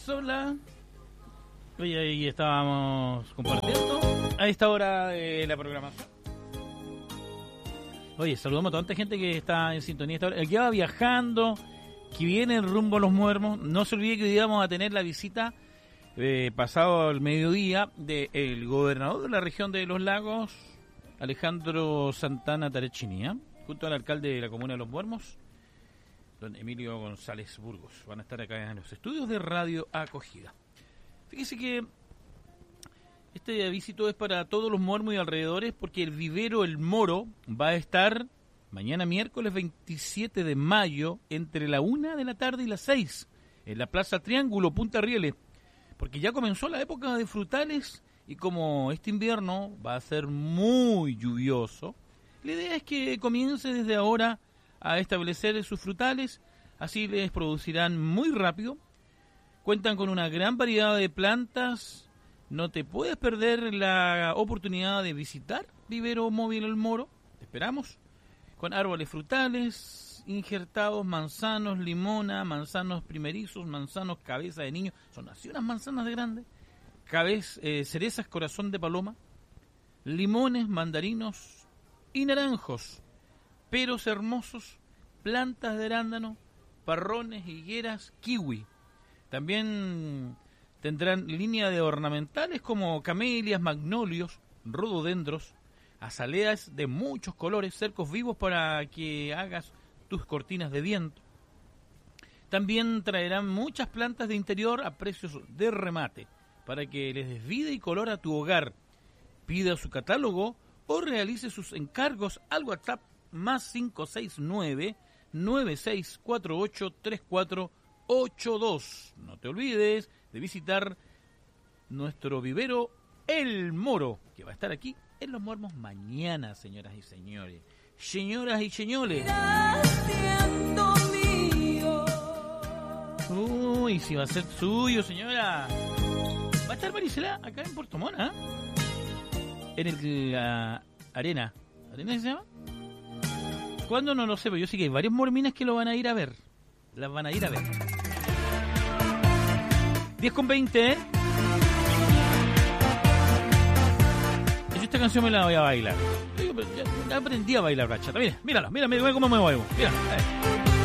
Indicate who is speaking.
Speaker 1: hola. Oye, ahí estábamos compartiendo a esta hora de la programación. Oye, saludamos a toda esta gente que está en sintonía esta hora, el que va viajando, que viene rumbo a Los Muermos. No se olvide que hoy vamos a tener la visita pasado el mediodía del gobernador de la región de Los Lagos, Alejandro Santana Tarechini, junto al alcalde de la comuna de Los Muermos, don Emilio González Burgos. Van a estar acá en los estudios de Radio Acogida. Fíjese que este visito es para todos los Muermos y alrededores, porque el vivero El Moro va a estar mañana miércoles 27 de mayo entre la 1 de la tarde y las 6 en la Plaza Triángulo, Punta Rieles, porque ya comenzó la época de frutales y como este invierno va a ser muy lluvioso, la idea es que comience desde ahora a establecer sus frutales, así les producirán muy rápido. Cuentan con una gran variedad de plantas. No te puedes perder la oportunidad de visitar Vivero Móvil El Moro. Te esperamos. Con árboles frutales, injertados, manzanos, limona, manzanos primerizos, manzanos cabeza de niño. Son así unas manzanas de grandes. Cerezas corazón de paloma, limones, mandarinos y naranjos. Peros hermosos, plantas de arándano, parrones, higueras, kiwi. También tendrán línea de ornamentales como camelias, magnolios, rododendros, azaleas de muchos colores, cercos vivos para que hagas tus cortinas de viento. También traerán muchas plantas de interior a precios de remate para que les des vida y color a tu hogar. Pida su catálogo o realice sus encargos al WhatsApp más 569-9648-3482. No te olvides de visitar nuestro vivero El Moro, que va a estar aquí en Los Muermos mañana, señoras y señores. Señoras y señores. Uy, si va a ser suyo, señora. Va a estar Marisela acá en Puerto Montt, ¿eh? En la Arena. ¿Arena se llama? ¿Cuándo? No lo sé, pero yo sé que hay varios mormines que lo van a ir a ver. Las van a ir a ver. 10:20, ¿eh? Yo esta canción me la voy a bailar. Ya aprendí a bailar bachata. Mira cómo me muevo. Mira.